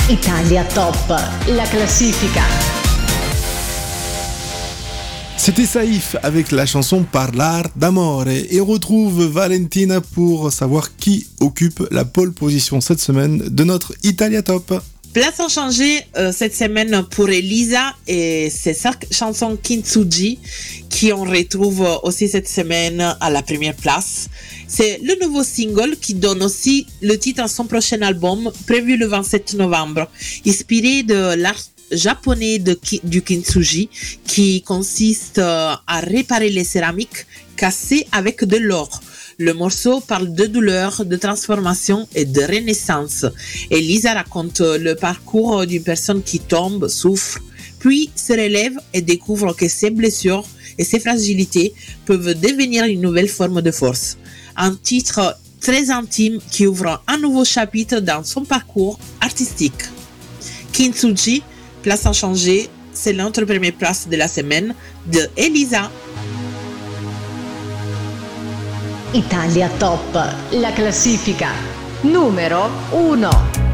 Italia Top, la classifica. C'était Saïf avec la chanson Parlar d'amore et on retrouve Valentina pour savoir qui occupe la pole position cette semaine de notre Italia Top. Place inchangée cette semaine pour Elisa et c'est sa chanson Kintsugi qui on retrouve aussi cette semaine à la première place. C'est le nouveau single qui donne aussi le titre à son prochain album prévu le 27 novembre, inspiré de l'art japonais du kintsugi qui consiste à réparer les céramiques cassées avec de l'or. Le morceau parle de douleur, de transformation et de renaissance. Et Lisa raconte le parcours d'une personne qui tombe, souffre, puis se relève et découvre que ses blessures et ses fragilités peuvent devenir une nouvelle forme de force. Un titre très intime qui ouvre un nouveau chapitre dans son parcours artistique. Kintsugi, place inchangée, c'est notre première place de la semaine de Elisa. Italia Top, la classifica. Numero 1.